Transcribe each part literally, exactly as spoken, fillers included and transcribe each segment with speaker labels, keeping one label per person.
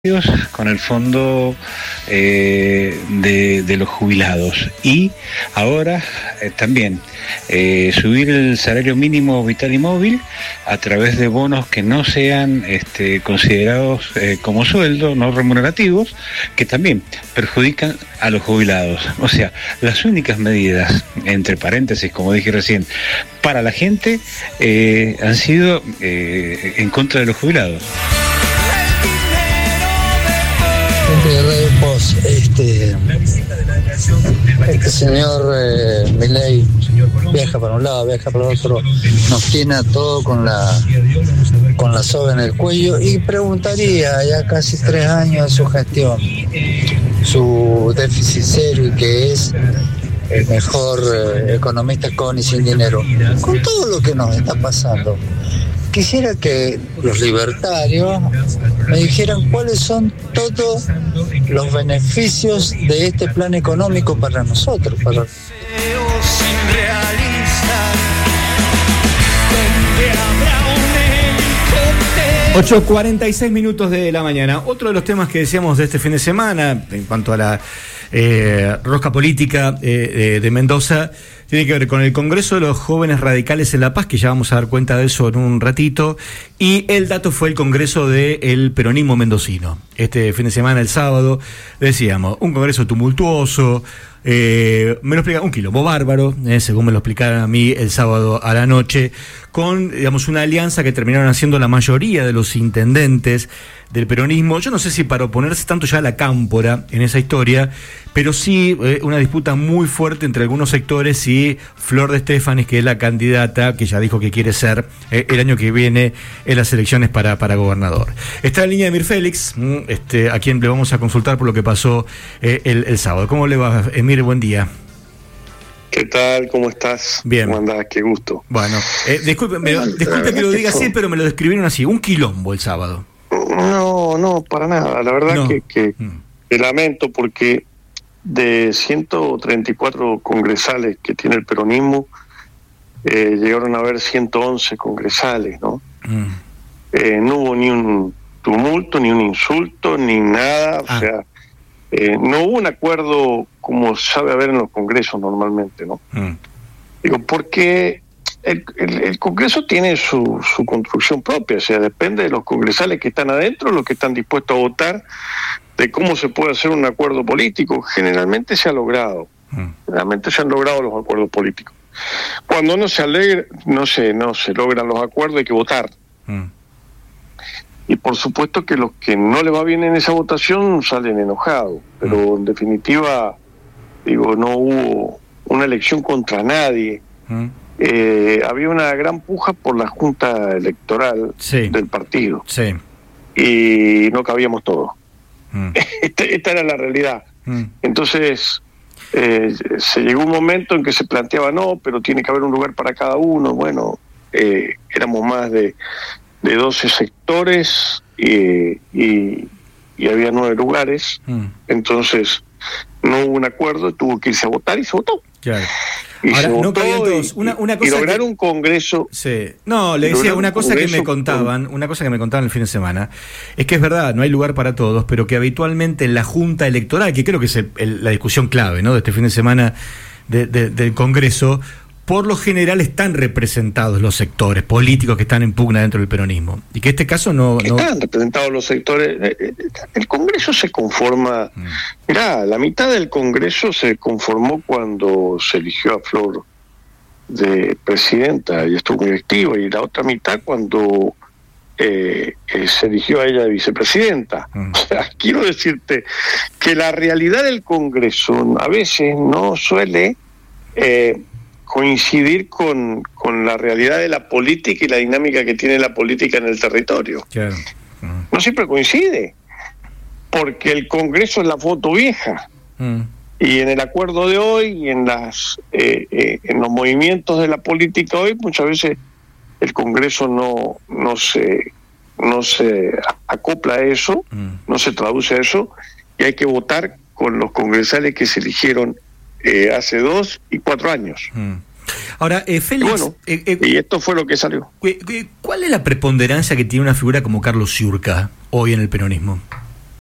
Speaker 1: con el fondo eh, de, de los jubilados y ahora eh, también eh, subir el salario mínimo vital y móvil a través de bonos que no sean este, considerados eh, como sueldo, no remunerativos, que también perjudican a los jubilados. O sea, las únicas medidas, entre paréntesis, como dije recién, para la gente eh, han sido eh, en contra de los jubilados.
Speaker 2: De Radio Post, este, este señor eh, Milei viaja para un lado, viaja para el otro, nos tiene a todo con la con la soga en el cuello y preguntaría, ya casi tres años de su gestión, su déficit cero y que es el mejor eh, economista con y sin dinero, con todo lo que nos está pasando. Quisiera que los libertarios me dijeran cuáles son todos los beneficios de este plan económico para nosotros. Para...
Speaker 3: ocho cuarenta y seis minutos de la mañana. Otro de los temas que decíamos de este fin de semana en cuanto a la eh, rosca política eh, de, de Mendoza tiene que ver con el Congreso de los Jóvenes Radicales en La Paz, que ya vamos a dar cuenta de eso en un ratito, y el dato fue el Congreso del Peronismo Mendocino. Este fin de semana, el sábado, decíamos, un Congreso tumultuoso, eh, me lo explica un quilombo bárbaro, eh, según me lo explicaron a mí el sábado a la noche, con, digamos, una alianza que terminaron haciendo la mayoría de los intendentes del peronismo. Yo no sé si para oponerse tanto ya a la cámpora en esa historia, pero sí eh, una disputa muy fuerte entre algunos sectores y Flor de Estefanis, que es la candidata que ya dijo que quiere ser eh, el año que viene en las elecciones para, para gobernador. Está en línea Emir Félix, este, a quien le vamos a consultar por lo que pasó eh, el, el sábado. ¿Cómo le va, Emir? Buen día.
Speaker 4: ¿Qué tal? ¿Cómo estás?
Speaker 3: Bien.
Speaker 4: ¿Cómo andás? Qué gusto.
Speaker 3: Bueno, eh, disculpe, me, disculpe que lo diga así, pero me lo describieron así, un quilombo el sábado.
Speaker 4: No, no, para nada. La verdad no. que, que, mm. que lamento porque de ciento treinta y cuatro congresales que tiene el peronismo, eh, llegaron a haber ciento once congresales, ¿no? Mm. Eh, no hubo ni un tumulto, ni un insulto, ni nada, ah. o sea, eh, no hubo un acuerdo como sabe haber en los congresos normalmente, ¿no? Mm. Digo, porque el, el, el Congreso tiene su, su construcción propia, o sea, depende de los congresales que están adentro, los que están dispuestos a votar, de cómo se puede hacer un acuerdo político. Generalmente se ha logrado, mm. generalmente se han logrado los acuerdos políticos. Cuando no se alegra, no se, no se logran los acuerdos, hay que votar. Mm. Y por supuesto que los que no le va bien en esa votación salen enojados, pero mm. en definitiva, digo, no hubo una elección contra nadie. Mm. Eh, había una gran puja por la junta electoral sí. del partido. Sí. Y no cabíamos todos. Mm. Esta, esta era la realidad. Mm. Entonces, eh, se llegó un momento en que se planteaba, no, pero tiene que haber un lugar para cada uno. Bueno, eh, éramos más de, de doce sectores y, y, y había nueve lugares. Mm. Entonces, no hubo un acuerdo, tuvo que irse a votar y se votó. Claro. Y
Speaker 3: ahora, no
Speaker 4: cabían
Speaker 3: todos. Una, una cosa
Speaker 4: y lograr
Speaker 3: que...
Speaker 4: un congreso.
Speaker 3: Sí. No, le decía una cosa que me contaban, una cosa que me contaban el fin de semana, es que es verdad, no hay lugar para todos, pero que habitualmente en la Junta Electoral, que creo que es el, el, la discusión clave, ¿no?, de este fin de semana de, de, del Congreso, por lo general están representados los sectores políticos que están en pugna dentro del peronismo. Y que este caso no... no...
Speaker 4: Están representados los sectores. El Congreso se conforma... Mm. Mirá, la mitad del Congreso se conformó cuando se eligió a Flor de presidenta y estuvo muy activa, y la otra mitad cuando eh, eh, se eligió a ella de vicepresidenta. Mm. O sea, quiero decirte que la realidad del Congreso a veces no suele... Eh, coincidir con, con la realidad de la política y la dinámica que tiene la política en el territorio. Claro. Uh-huh. No siempre coincide, porque el Congreso es la foto vieja. Uh-huh. Y en el acuerdo de hoy y en las eh, eh, en los movimientos de la política hoy, muchas veces el Congreso no no se no se acopla a eso, uh-huh. no se traduce a eso, y hay que votar con los congresales que se eligieron Eh, hace dos y cuatro años. Mm.
Speaker 3: Ahora, eh, Félix...
Speaker 4: Y bueno,
Speaker 3: eh, eh,
Speaker 4: y esto fue lo que salió.
Speaker 3: ¿Cuál es la preponderancia que tiene una figura como Carlos Ciurca hoy en el peronismo?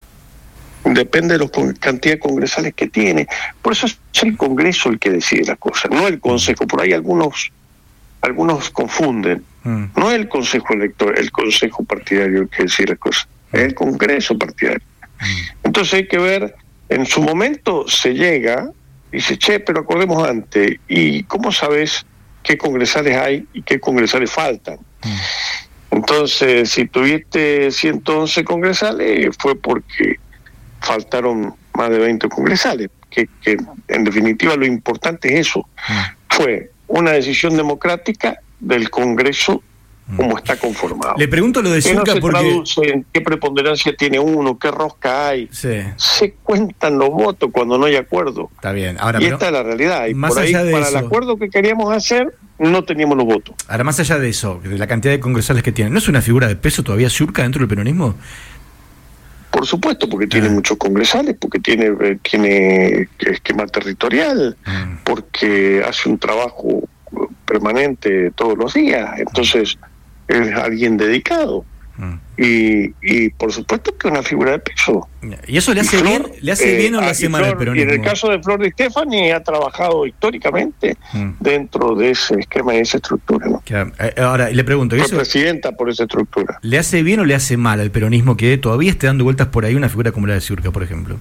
Speaker 4: Depende de la cantidad de congresales que tiene. Por eso es el Congreso el que decide las cosas, no el Consejo. Por ahí algunos algunos confunden. Mm. No es el Consejo Electoral, el Consejo Partidario el que decide las cosas, es el Congreso Partidario. Mm. Entonces hay que ver, en su momento se llega y dice, che, pero acordemos antes, ¿y cómo sabes qué congresales hay y qué congresales faltan? Mm. Entonces, si tuviste ciento once congresales, fue porque faltaron más de veinte congresales, que, que en definitiva lo importante es eso. Mm. Fue una decisión democrática del Congreso como está conformado.
Speaker 3: Le pregunto lo de Ciurca
Speaker 4: no
Speaker 3: porque...
Speaker 4: traduce en qué preponderancia tiene uno, qué rosca hay. Sí. Se cuentan los votos cuando no hay acuerdo.
Speaker 3: Está bien. Ahora,
Speaker 4: y esta es la realidad. Y más por ahí, allá de para eso, el acuerdo que queríamos hacer, no teníamos los votos.
Speaker 3: Ahora, más allá de eso, de la cantidad de congresales que tiene, ¿no es una figura de peso todavía Ciurca dentro del peronismo?
Speaker 4: Por supuesto, porque tiene ah. muchos congresales, porque tiene, eh, tiene esquema territorial, mm. porque hace un trabajo permanente todos los días, entonces es alguien dedicado. Mm. Y, y por supuesto que es una figura de peso.
Speaker 3: ¿Y eso le hace Flor, bien le hace bien o le hace mal al peronismo?
Speaker 4: Y en el caso de Flor Di Stefani ha trabajado históricamente mm. dentro de ese esquema y de esa estructura, ¿no?
Speaker 3: Claro. Ahora, le pregunto,
Speaker 4: fue
Speaker 3: ¿eso
Speaker 4: presidenta por esa estructura?
Speaker 3: ¿Le hace bien o le hace mal al peronismo que todavía esté dando vueltas por ahí una figura como la de Ciurca, por ejemplo?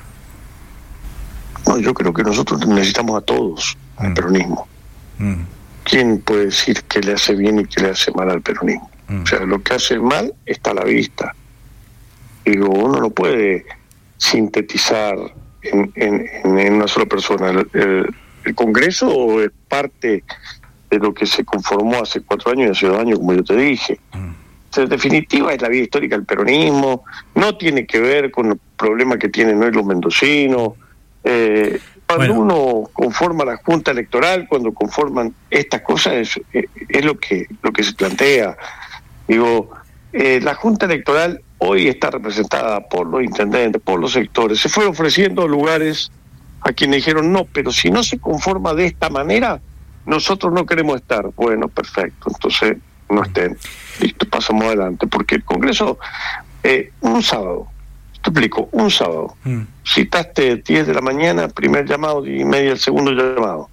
Speaker 4: No, yo creo que nosotros necesitamos a todos al mm. peronismo. Mm. ¿Quién puede decir que le hace bien y que le hace mal al peronismo? Mm. O sea, lo que hace mal está a la vista. Digo, uno no puede sintetizar en, en, en una sola persona. El, el, el Congreso es parte de lo que se conformó hace cuatro años y hace dos años, como yo te dije. Mm. O sea, en definitiva, es la vida histórica del peronismo. No tiene que ver con el problema que tienen hoy los mendocinos. Eh, Cuando bueno. uno conforma la Junta Electoral, cuando conforman estas cosas, es, es, es lo que lo que se plantea. Digo, eh, la Junta Electoral hoy está representada por los intendentes, por los sectores. Se fue ofreciendo lugares a quienes dijeron, no, pero si no se conforma de esta manera, nosotros no queremos estar. Bueno, perfecto, entonces no estén. Listo, pasamos adelante. Porque el Congreso, eh, un sábado, te explico, un sábado, mm. citaste diez de la mañana, primer llamado, y media el segundo llamado.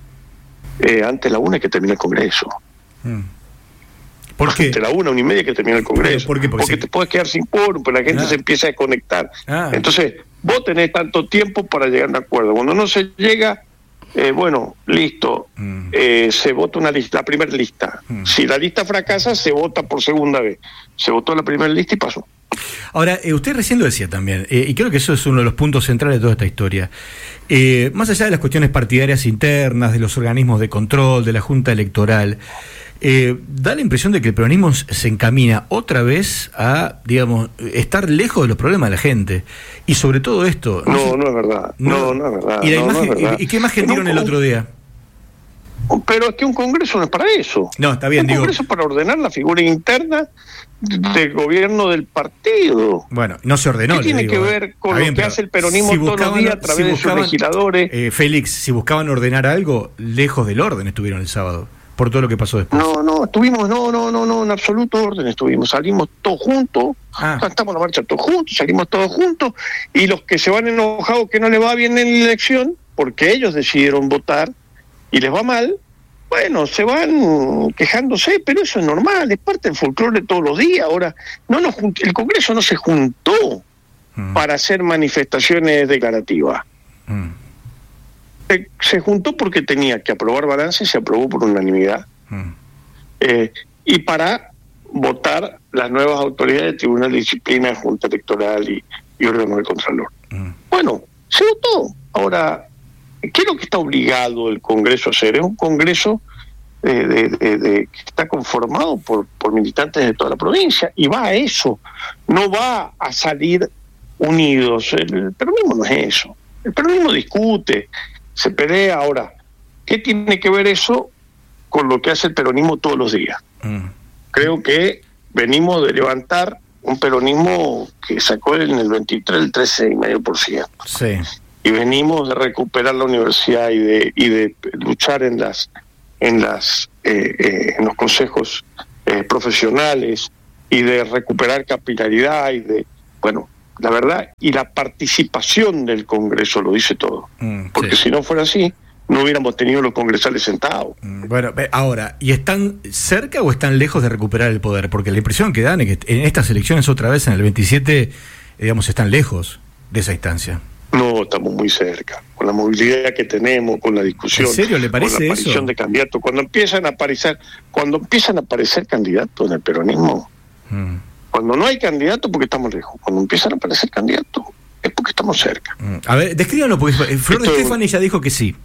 Speaker 4: Eh, antes de la una que termina el Congreso. Mm.
Speaker 3: ¿Por qué?
Speaker 4: Antes de la una, una y media que termina el Congreso.
Speaker 3: ¿Por qué? Porque,
Speaker 4: Porque
Speaker 3: sí.
Speaker 4: te puedes quedar sin quórum, pero la gente ah. se empieza a desconectar. Ah. Entonces, vos tenés tanto tiempo para llegar a un acuerdo. Cuando no se llega, eh, bueno, listo, mm. eh, se vota una lista, la primera lista. Mm. Si la lista fracasa, se vota por segunda vez. Se votó la primera lista y pasó.
Speaker 3: Ahora, eh, usted recién lo decía también, eh, y creo que eso es uno de los puntos centrales de toda esta historia. Eh, más allá de las cuestiones partidarias internas, de los organismos de control, de la Junta Electoral, eh, da la impresión de que el peronismo se encamina otra vez a, digamos, estar lejos de los problemas de la gente. Y sobre todo esto...
Speaker 4: No, no, no es verdad. No, no, no es verdad.
Speaker 3: ¿Y, la
Speaker 4: no,
Speaker 3: imagen,
Speaker 4: no es verdad.
Speaker 3: ¿Y qué imagen dieron el otro día?
Speaker 4: Pero es que un Congreso no es para eso.
Speaker 3: No, está bien,
Speaker 4: un
Speaker 3: digo...
Speaker 4: Congreso es para ordenar la figura interna del gobierno del partido.
Speaker 3: Bueno, no se ordenó.
Speaker 4: ¿Qué tiene
Speaker 3: digo,
Speaker 4: que ver con
Speaker 3: bien,
Speaker 4: lo que hace el peronismo si buscaban, todos los días a través si buscaban, de sus legisladores?
Speaker 3: Eh, Félix, si buscaban ordenar algo, lejos del orden estuvieron el sábado, por todo lo que pasó después.
Speaker 4: No, no, estuvimos, no, no, no, no, en absoluto orden estuvimos. Salimos todos juntos, ah. cantamos la marcha todos juntos, salimos todos juntos, y los que se van enojados que no les va bien en la elección, porque ellos decidieron votar y les va mal, bueno, se van quejándose, pero eso es normal, es parte del folclore de todos los días. Ahora, no nos junt- el Congreso no se juntó mm. para hacer manifestaciones declarativas. Mm. Se, se juntó porque tenía que aprobar balance y se aprobó por unanimidad. Mm. Eh, y para votar las nuevas autoridades del Tribunal de Disciplina, Junta Electoral y, y órgano del Contralor. Mm. Bueno, se votó. Ahora, ¿qué es lo que está obligado el Congreso a hacer? Es un Congreso eh, de, de, de, que está conformado por, por militantes de toda la provincia y va a eso, no va a salir unidos. El peronismo no es eso. El peronismo discute, se pelea. Ahora, ¿qué tiene que ver eso con lo que hace el peronismo todos los días? Mm. Creo que venimos de levantar un peronismo que sacó en el veintitrés el trece coma cinco por ciento.
Speaker 3: Sí.
Speaker 4: Y venimos de recuperar la universidad y de y de luchar en las en las eh, eh, en los consejos eh, profesionales y de recuperar capilaridad y de bueno la verdad, y la participación del Congreso lo dice todo. Mm, Porque sí. si no fuera así, no hubiéramos tenido los congresales sentados.
Speaker 3: Mm, bueno, ahora, ¿y están cerca o están lejos de recuperar el poder? Porque la impresión que dan es que en estas elecciones otra vez, en el veintisiete, digamos, están lejos de esa instancia.
Speaker 4: No, estamos muy cerca. Con la movilidad que tenemos, con la discusión.
Speaker 3: ¿En serio le parece
Speaker 4: con la aparición
Speaker 3: eso?
Speaker 4: de candidatos. Cuando empiezan a aparecer, cuando empiezan a aparecer candidatos en el peronismo, mm. cuando no hay candidatos porque estamos lejos. Cuando empiezan a aparecer candidatos es porque estamos cerca.
Speaker 3: Mm. A ver, descríbanlo, porque Flor de Stefani ya dijo que sí.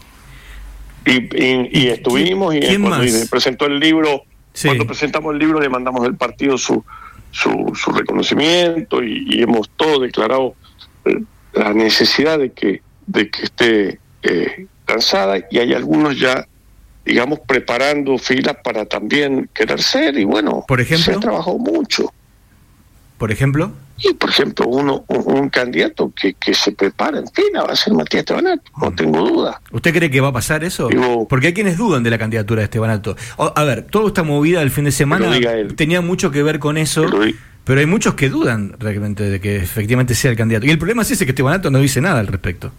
Speaker 4: Y, y, y estuvimos, y cuando y presentó el libro, sí. cuando presentamos el libro le mandamos del partido su su, su reconocimiento y, y hemos todos declarado eh, la necesidad de que de que esté eh, cansada, y hay algunos ya, digamos, preparando filas para también querer ser, y bueno,
Speaker 3: por ejemplo,
Speaker 4: se ha trabajado mucho.
Speaker 3: Por ejemplo,
Speaker 4: y por ejemplo, uno un, un candidato que, que se prepara en fila va a ser Matías Tebanato, no tengo duda.
Speaker 3: ¿Usted cree que va a pasar eso?
Speaker 4: Digo,
Speaker 3: porque hay quienes dudan de la candidatura de Tebanato. A ver, toda esta movida del fin de semana tenía mucho que ver con eso, pero hay muchos que dudan realmente de que efectivamente sea el candidato. Y el problema es ese, que Tebanato no dice nada al respecto.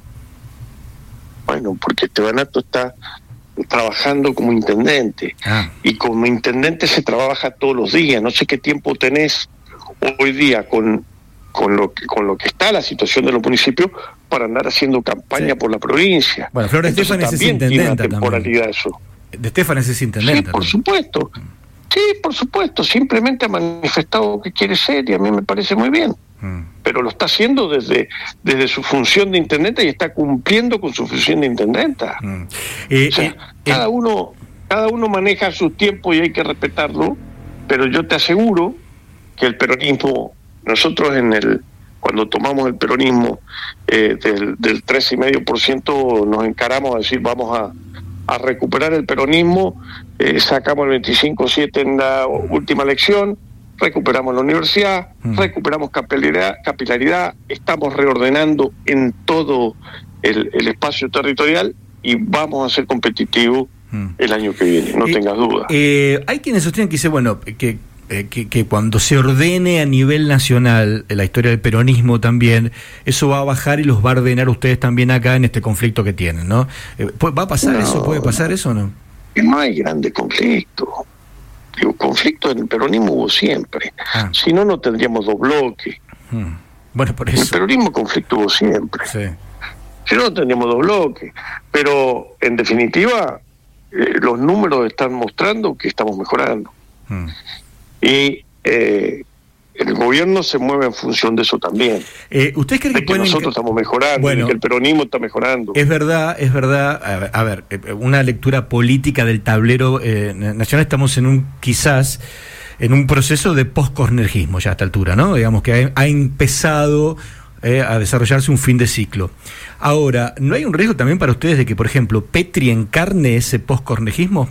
Speaker 4: Bueno, porque Tebanato está trabajando como intendente, ah. y como intendente se trabaja todos los días. No sé qué tiempo tenés hoy día con con lo que con lo que está la situación de los municipios para andar haciendo campaña sí. por la provincia.
Speaker 3: Bueno, Flor de Stefani es intendenta
Speaker 4: temporalidad también. Eso.
Speaker 3: De Stefani es intendenta.
Speaker 4: Sí, por también. supuesto. Sí, por supuesto. Simplemente ha manifestado que quiere ser, y a mí me parece muy bien. Mm. Pero lo está haciendo desde desde su función de intendenta y está cumpliendo con su función de intendenta. Mm. Eh, o sea, eh, cada eh. uno cada uno maneja su tiempo y hay que respetarlo, pero yo te aseguro que el peronismo, nosotros en el cuando tomamos el peronismo eh, del, del tres coma cinco por ciento nos encaramos a decir vamos a, a recuperar el peronismo, eh, sacamos el veinticinco siete en la última elección, recuperamos la universidad, mm. recuperamos capilaridad, capilaridad, estamos reordenando en todo el, el espacio territorial y vamos a ser competitivos mm. el año que viene, no eh, tengas duda.
Speaker 3: Eh, hay quienes sostienen que dice, bueno, que Que, que cuando se ordene a nivel nacional la historia del peronismo también, eso va a bajar y los va a ordenar ustedes también acá en este conflicto que tienen, ¿no? ¿Va a pasar no, eso? ¿Puede pasar eso o no?
Speaker 4: No hay grande conflicto. Digo, conflicto en el peronismo hubo siempre. Ah. Si no, no tendríamos dos bloques.
Speaker 3: Hmm. Bueno, por eso.
Speaker 4: En el peronismo conflicto hubo siempre.
Speaker 3: Sí.
Speaker 4: Si no, no tendríamos dos bloques. Pero, en definitiva, eh, los números están mostrando que estamos mejorando. Hmm. Y eh, el gobierno se mueve en función de eso también.
Speaker 3: Eh, ¿Usted cree que,
Speaker 4: de que nosotros enc- estamos mejorando, bueno, de que el peronismo está mejorando?
Speaker 3: Es verdad, es verdad. A ver, a ver una lectura política del tablero eh, nacional. Estamos en un, quizás, en un proceso de post-cornelismo ya a esta altura, ¿no? Digamos que ha, ha empezado eh, a desarrollarse un fin de ciclo. Ahora, ¿no hay un riesgo también para ustedes de que, por ejemplo, Petri encarne ese post-cornelismo?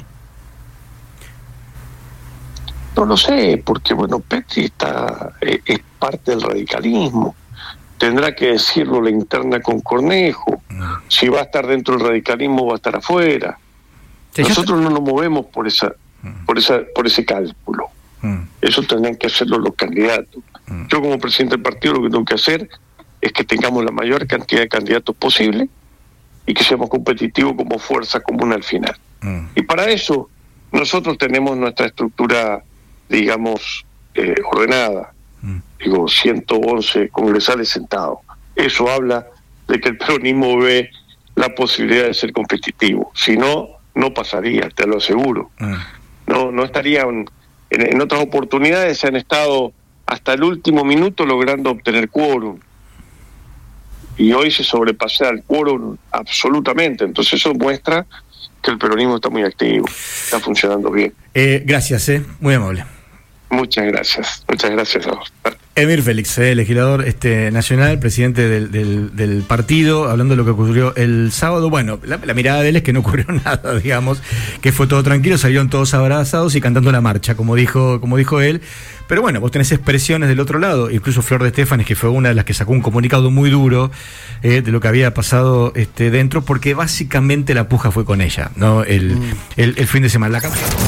Speaker 4: No lo sé, porque bueno, Petri está eh, es parte del radicalismo. Tendrá que decirlo la interna con Cornejo. No. Si va a estar dentro del radicalismo, va a estar afuera. Sí, Nosotros no nos movemos por esa, mm. por esa, por ese cálculo. Mm. Eso tendrán que hacerlo los candidatos. Mm. Yo como presidente del partido lo que tengo que hacer es que tengamos la mayor cantidad de candidatos posible y que seamos competitivos como fuerza común al final. Mm. Y para eso nosotros tenemos nuestra estructura, digamos, eh, ordenada. Mm. Digo, ciento once congresales sentados. Eso habla de que el peronismo ve la posibilidad de ser competitivo. Si no, no pasaría, te lo aseguro. Mm. No, no estarían, en, en otras oportunidades se han estado hasta el último minuto logrando obtener quórum. Y hoy se sobrepasa el quórum absolutamente. Entonces eso muestra que el peronismo está muy activo, está funcionando bien.
Speaker 3: Eh, gracias, eh, muy amable.
Speaker 4: Muchas gracias, muchas gracias a vos.
Speaker 3: Emir Félix, eh, legislador este, nacional, presidente del, del, del partido, hablando de lo que ocurrió el sábado. Bueno, la, la mirada de él es que no ocurrió nada, digamos, que fue todo tranquilo, salieron todos abrazados y cantando la marcha, como dijo, como dijo él. Pero bueno, vos tenés expresiones del otro lado, incluso Flor de Stefani, que fue una de las que sacó un comunicado muy duro eh, de lo que había pasado este, dentro, porque básicamente la puja fue con ella, ¿no? El, mm. el, el fin de semana. La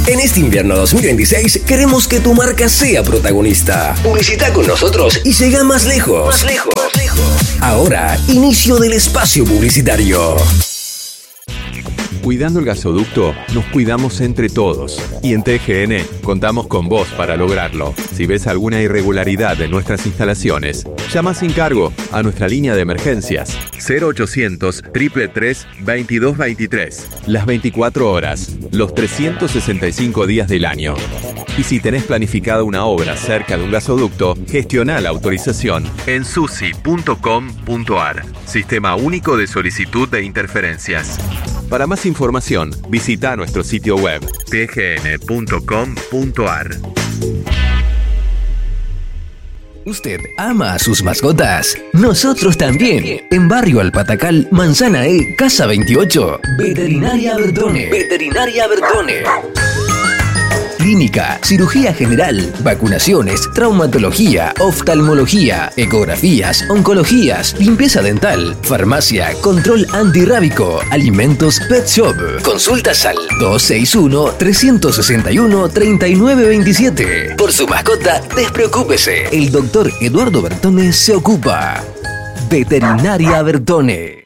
Speaker 5: En este invierno dos mil veintiséis queremos que tu marca sea protagonista. Publicita con nosotros y llega más lejos. Más lejos. Más lejos. Ahora, inicio del espacio publicitario.
Speaker 6: Cuidando el gasoducto, nos cuidamos entre todos. Y en T G N contamos con vos para lograrlo. Si ves alguna irregularidad en nuestras instalaciones, llama sin cargo a nuestra línea de emergencias cero ochocientos, tres tres tres, veintidós veintitrés. Las veinticuatro horas, los trescientos sesenta y cinco días del año. Y si tenés planificada una obra cerca de un gasoducto, gestiona la autorización en susi punto com punto ar. Sistema único de solicitud de interferencias. Para más información, visita nuestro sitio web t g n punto com punto ar.
Speaker 5: ¿Usted ama a sus mascotas? Nosotros también. En Barrio Alpatacal, Manzana E, Casa veintiocho. Veterinaria Bertone. Veterinaria Bertone. Clínica, cirugía general, vacunaciones, traumatología, oftalmología, ecografías, oncologías, limpieza dental, farmacia, control antirrábico, alimentos, pet shop. Consultas al dos seis uno, tres seis uno, tres nueve dos siete. Por su mascota, despreocúpese. El doctor Eduardo Bertone se ocupa. Veterinaria Bertone.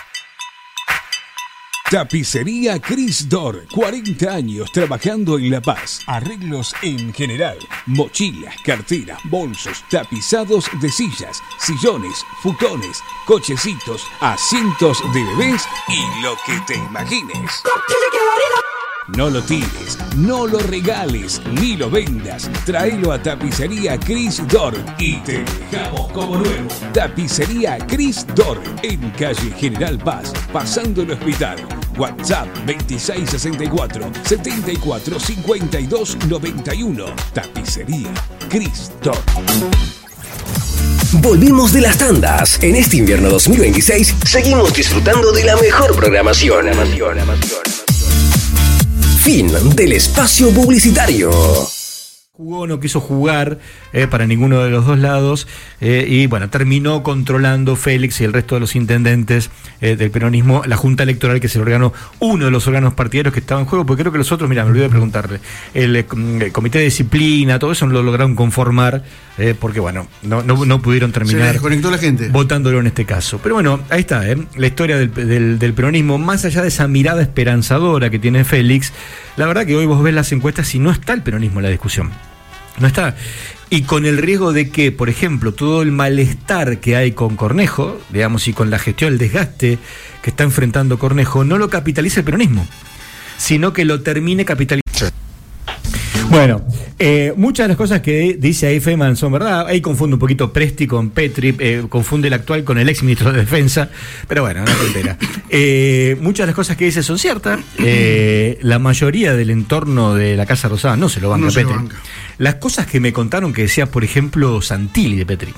Speaker 7: Tapicería Cris Dor, cuarenta años trabajando en La Paz. Arreglos en general, mochilas, carteras, bolsos, tapizados de sillas, sillones, futones, cochecitos, asientos de bebés y lo que te imagines. No lo tires, no lo regales, ni lo vendas. Tráelo a Tapicería Cris Dor y te dejamos como nuevo. Tapicería Cris Dor, en calle General Paz, pasando el hospital. WhatsApp veintiséis sesenta y cuatro, setenta y cuatro, cincuenta y dos noventa y uno. Tapicería Cris Dor.
Speaker 5: Volvimos de las tandas. En este invierno dos mil veintiséis seguimos disfrutando de la mejor programación. Fin del espacio publicitario.
Speaker 3: Jugó, no quiso jugar eh, para ninguno de los dos lados eh, y bueno, terminó controlando Félix y el resto de los intendentes eh, del peronismo la Junta Electoral, que es el órgano, uno de los órganos partidarios que estaba en juego, porque creo que los otros, mira, me olvidé de preguntarle, el, el Comité de Disciplina, todo eso lo lograron conformar eh, porque bueno, no, no, no pudieron terminar. Se
Speaker 8: desconectó la gente.
Speaker 3: Votándolo en este caso. Pero bueno, ahí está, eh, la historia del, del, del peronismo, más allá de esa mirada esperanzadora que tiene Félix, la verdad que hoy vos ves las encuestas y no está el peronismo en la discusión. No está. Y con el riesgo de que, por ejemplo, todo el malestar que hay con Cornejo, digamos, y con la gestión, el desgaste que está enfrentando Cornejo, no lo capitalice el peronismo, sino que lo termine capitalizando. Sí. Bueno, eh, muchas de las cosas que dice ahí Feynman son verdad. Ahí confunde un poquito Presti con Petri, eh, confunde el actual con el ex ministro de Defensa, pero bueno, no tontera. Eh, muchas de las cosas que dice son ciertas. Eh, la mayoría del entorno de la Casa Rosada no se lo banca no Petri. Lo banca. Las cosas que me contaron que decía, por ejemplo, Santilli de Petri,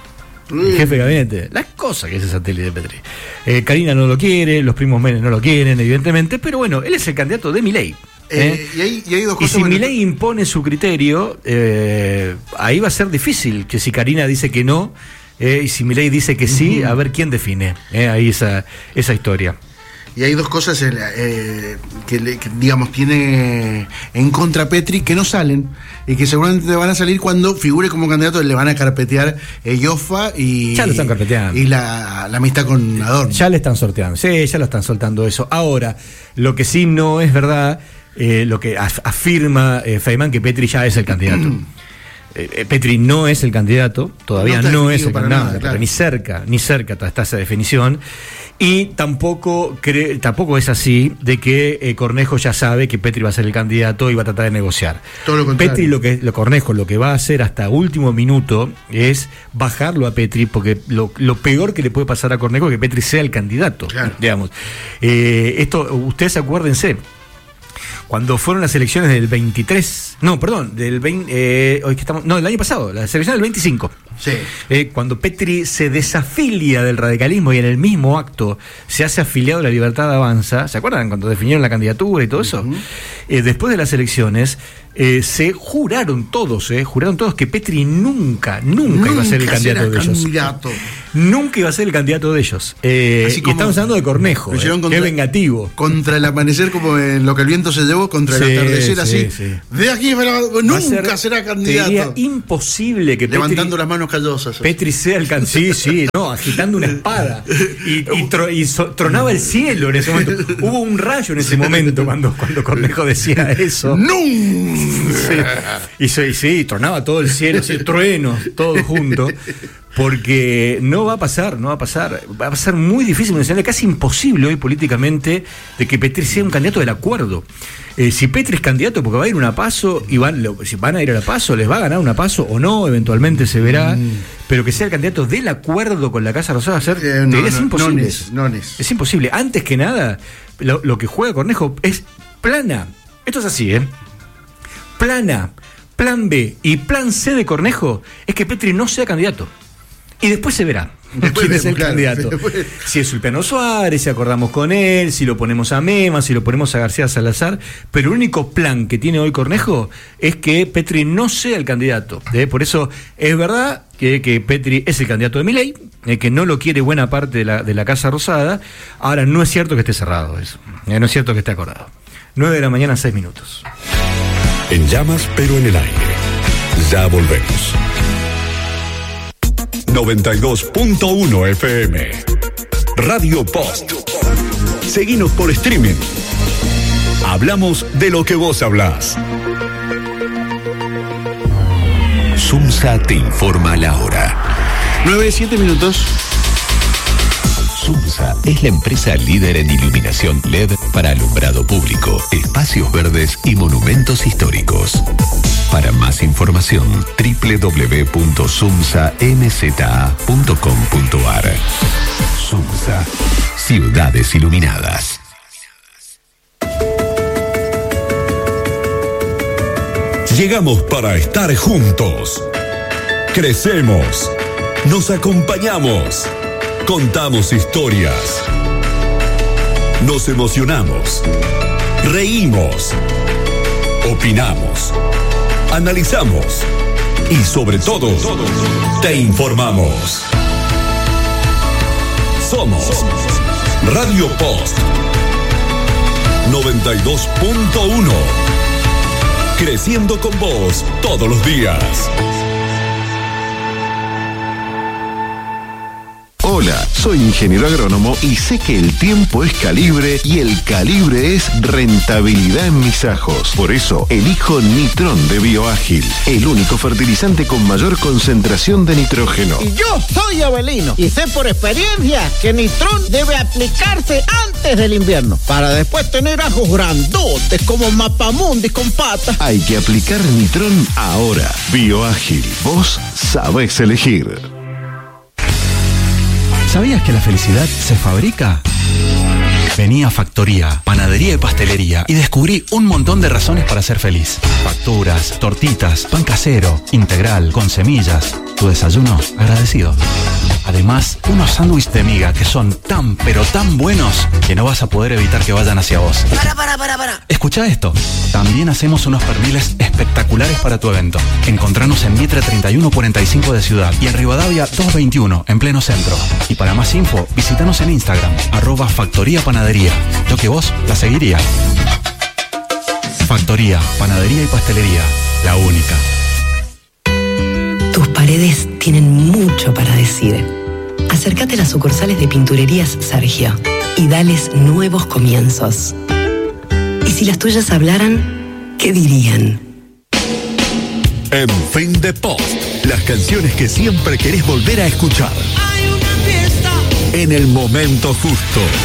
Speaker 3: el jefe de gabinete, las cosas que dice Santilli de Petri. Eh, Karina no lo quiere, los primos Menem no lo quieren, evidentemente, pero bueno, él es el candidato de Milei. ¿Eh?
Speaker 8: Eh, y, hay, y, hay dos cosas
Speaker 3: y si bueno, Milei impone su criterio, eh, ahí va a ser difícil, que si Karina dice que no, eh, y si Milei dice que sí, uh-huh. a ver quién define eh, ahí esa, esa historia.
Speaker 8: Y hay dos cosas eh, que, le, que, digamos, tiene en contra Petri que no salen y que seguramente van a salir cuando figure como candidato. Le van a carpetear eh, Yofa y,
Speaker 3: ya lo están carpeteando.
Speaker 8: y la, la amistad con Adorno.
Speaker 3: Ya le están sorteando, sí, ya lo están soltando eso. Ahora, lo que sí no es verdad, eh, lo que af- afirma eh, Feynman, que Petri ya es el candidato. Eh, Petri no es el candidato, todavía no, no es el candidato, nada, claro. ni cerca, ni cerca está esa definición. Y tampoco cre- tampoco es así de que eh, Cornejo ya sabe que Petri va a ser el candidato y va a tratar de negociar.
Speaker 8: Todo lo contrario.
Speaker 3: Petri, lo que lo Cornejo lo que va a hacer hasta último minuto es bajarlo a Petri, porque lo, lo peor que le puede pasar a Cornejo es que Petri sea el candidato, claro. digamos. Eh, esto, ustedes acuérdense, cuando fueron las elecciones del veintitrés, no, perdón, del veinte, eh, hoy que estamos, no, del año pasado, las elecciones del veinticinco.
Speaker 8: Sí.
Speaker 3: Eh, cuando Petri se desafilia del radicalismo y en el mismo acto se hace afiliado a La Libertad Avanza, ¿se acuerdan? Cuando definieron la candidatura y todo eso. Uh-huh. Eh, después de las elecciones, eh, se juraron todos, eh, juraron todos que Petri nunca, nunca, nunca iba a ser el candidato de ellos.
Speaker 8: Candidato.
Speaker 3: nunca iba a ser el candidato de ellos. Eh,
Speaker 8: Así
Speaker 3: y
Speaker 8: como
Speaker 3: estamos hablando de Cornejo, eh,
Speaker 8: contra,
Speaker 3: que es vengativo.
Speaker 8: Contra el amanecer, como en lo que el viento se llevó, contra
Speaker 3: Sí,
Speaker 8: el atardecer,
Speaker 3: sí,
Speaker 8: así.
Speaker 3: sí.
Speaker 8: De aquí para nunca ser, será candidato.
Speaker 3: Sería imposible que
Speaker 8: levantando
Speaker 3: Petri,
Speaker 8: las manos callosas.
Speaker 3: Petri sea el candidato. Sí, sí, no, agitando una espada. Y, y, tro, y so, tronaba el cielo en ese momento. Hubo un rayo en ese momento cuando, cuando Cornejo decía eso.
Speaker 8: ¡No!
Speaker 3: Sí. Y, sí, sí, tronaba todo el cielo, así, truenos, todo junto. Porque no va a pasar, no va a pasar. Va a ser muy difícil, es casi imposible hoy políticamente de que Petri sea un candidato del acuerdo. Eh, si Petri es candidato, porque va a ir una paso, y van, lo, si van a ir a la paso, les va a ganar una paso o no, eventualmente se verá, mm. pero que sea el candidato del acuerdo con la Casa Rosada, ser, eh, no, es no, imposible. No es, no es. es imposible. Antes que nada, lo, lo que juega Cornejo es plana. Esto es así, ¿eh? Plana, plan B y plan C de Cornejo es que Petri no sea candidato. Y después se verá
Speaker 8: después
Speaker 3: quién es el
Speaker 8: claro,
Speaker 3: candidato. Después. Si es Ulpiano Suárez, si acordamos con él, si lo ponemos a Mema, si lo ponemos a García Salazar. Pero el único plan que tiene hoy Cornejo es que Petri no sea el candidato. ¿eh? Por eso es verdad que, que Petri es el candidato de Milei, eh, que no lo quiere buena parte de la, de la Casa Rosada. Ahora, no es cierto que esté cerrado eso. Eh, no es cierto que esté acordado. nueve de la mañana, seis minutos.
Speaker 9: En llamas, pero en el aire. Ya volvemos. noventa y dos punto uno F M. Radio Post. Seguinos por streaming. Hablamos de lo que vos hablás. Sumsa te informa la hora.
Speaker 8: nueve, siete minutos.
Speaker 9: Sumsa es la empresa líder en iluminación L E D para alumbrado público, espacios verdes y monumentos históricos. Para más información, doble u doble u doble u punto sumsa m z a punto com punto a r. Sumsa, ciudades iluminadas. Llegamos para estar juntos. Crecemos. Nos acompañamos. Contamos historias. Nos emocionamos. Reímos. Opinamos. Analizamos. Y sobre todo, te informamos. Somos Radio Post noventa y dos punto uno. Creciendo con vos todos los días.
Speaker 10: Hola, soy ingeniero agrónomo y sé que el tiempo es calibre y el calibre es rentabilidad en mis ajos. Por eso elijo Nitrón de Bioágil, el único fertilizante con mayor concentración de nitrógeno.
Speaker 11: Y yo soy Avelino y sé por experiencia que Nitrón debe aplicarse antes del invierno para después tener ajos grandotes como mapamundis con patas.
Speaker 10: Hay que aplicar Nitrón ahora. Bioágil, vos sabés elegir.
Speaker 12: ¿Sabías que la felicidad se fabrica? Vení a Factoría, Panadería y Pastelería y descubrí un montón de razones para ser feliz. Facturas, tortitas, pan casero, integral, con semillas. Tu desayuno agradecido. Además, unos sándwiches de miga que son tan pero tan buenos que no vas a poder evitar que vayan hacia vos.
Speaker 11: Para, para, para, para.
Speaker 12: Escucha esto. También hacemos unos perniles espectaculares para tu evento. Encontranos en Mitre treinta y uno cuarenta y cinco de Ciudad y en Rivadavia doscientos veintiuno en pleno centro. Y para más info, visítanos en Instagram, arroba Factoría Panadería. Yo que vos la seguiría. Factoría, Panadería y Pastelería. La única.
Speaker 13: Tus paredes tienen mucho para decir. Acércate a las sucursales de Pinturerías Sergio y dales nuevos comienzos. Y si las tuyas hablaran, ¿qué dirían?
Speaker 9: En Fin de Post, las canciones que siempre querés volver a escuchar.
Speaker 11: Hay una fiesta
Speaker 9: en el momento justo.